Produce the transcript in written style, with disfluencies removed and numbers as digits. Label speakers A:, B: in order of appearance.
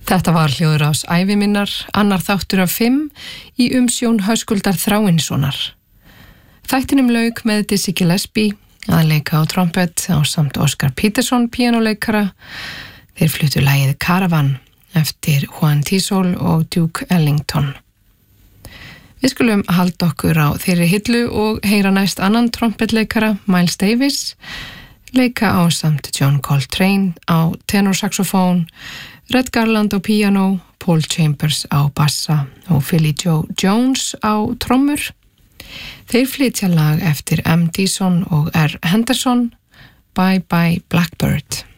A: Þetta var hljóðrás ævi minnar, annar þáttur af 5 í umsjón Höskuldar Þráinssonar. Þættinum lauk með Dizzy Gillespie að leika á trompet ásamt Oscar Peterson píanóleikara. Þeir fluttu lagið Caravan eftir Juan Tisol og Duke Ellington. Við skulum halda okkur á þeirri hillu og heyra næst annan trompetleikara, Miles Davis, leika ásamt John Coltrane á tenorsaxofón, Red Garland á píanó, Paul Chambers á bassa og Philly Joe Jones á trommur. Þeir flytja lag eftir M. Dison og R. Henderson, Bye Bye Blackbird.